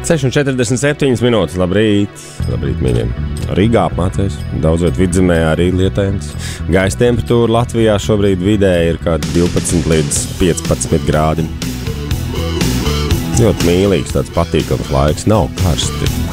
6:47 minūtes. Labrīt, mīļiem. Rīgā apmācēs, daudz viet vidzemē arī lietains. Gaisa temperatūra Latvijā šobrīd vidēji ir kādi 12 līdz 15 grādi. Ļoti mīlīgs, tāds patīkams laiks, nav karsti.